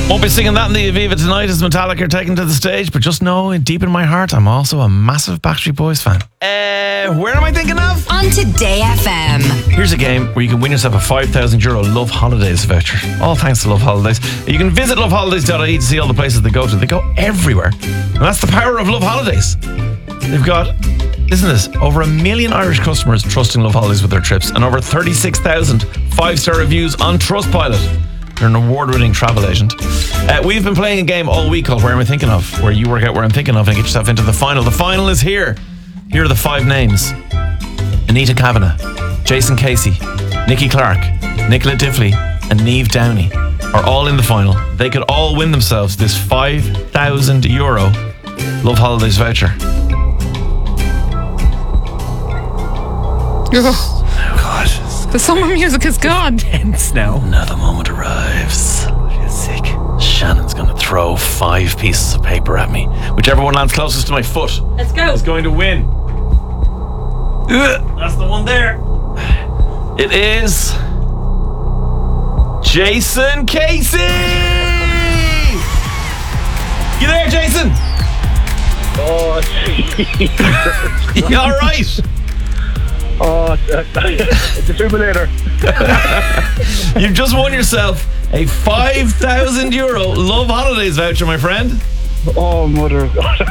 Won't be singing that in the Aviva tonight as Metallica are taken to the stage, but just know, deep in my heart, I'm also a massive Backstreet Boys fan. Where am I thinking of? On Today FM. Here's a game where you can win yourself a €5,000 Love Holidays voucher. All thanks to Love Holidays. You can visit loveholidays.ie to see all the places they go to. They go everywhere. And that's the power of Love Holidays. They've got, listen to this, over 1 million Irish customers trusting Love Holidays with their trips and over 36,000 5-star reviews on Trustpilot. They're an award-winning travel agent. We've been playing a game all week called Where Am I Thinking Of, where you work out where I'm thinking of and get yourself into the final. The final is here. Here are the 5 names. Anita Kavanagh, Jason Casey, Nikki Clark, Nicola Diffley, and Niamh Downey are all in the final. They could all win themselves this €5,000 Love Holidays voucher. Oh, God. The summer music is gone. Tense now. Now the moment arrives. I feel sick. Shannon's going to throw 5 pieces of paper at me. Whichever one lands closest to my foot Let's go. is going to win. That's the one there. It is Jason Casey. You there, Jason? Oh, You all right? oh, defibrillator. You've just won yourself a €5,000 Love Holidays voucher, my friend. Oh, mother.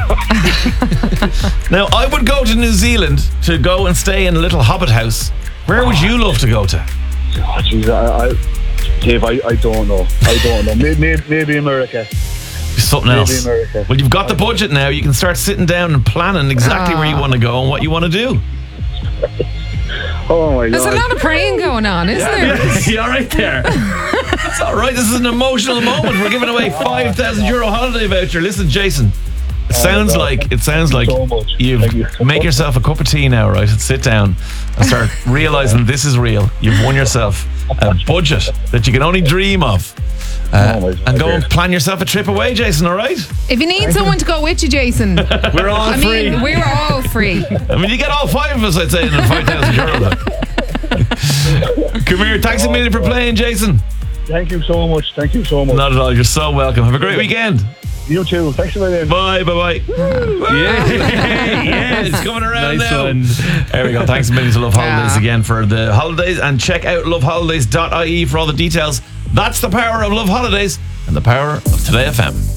Now, I would go to New Zealand to go and stay in a little hobbit house. Where would you love to go to? Oh, jeez, Dave, I don't know. Maybe America. Something else. Maybe America. Well, you've got the budget now. You can start sitting down and planning exactly where you want to go and what you want to do. Oh, my God. There's a lot of praying going on, isn't there? You all right there? It's all right. This is an emotional moment. We're giving away €5,000 holiday voucher. Listen, Jason. It sounds like so much. you Thank you. make yourself a cup of tea now, right? And sit down and start realizing this is real. You've won yourself a budget that you can only dream of. And go and plan yourself a trip away, Jason, all right? If you need someone to go with you, Jason, We're all free. we're all free. I mean, you get all 5 of us, I'd say, in a €5,000. Come here. Thanks a million for playing, Jason. Thank you so much. Not Not at all. You're so welcome. Have a great weekend. You too. Thanks a million. Bye. Yeah, it's coming around Nice now. one. There we go. Thanks a million to Love Holidays again for the holidays, and check out loveholidays.ie for all the details. That's the power of Love Holidays and the power of Today FM.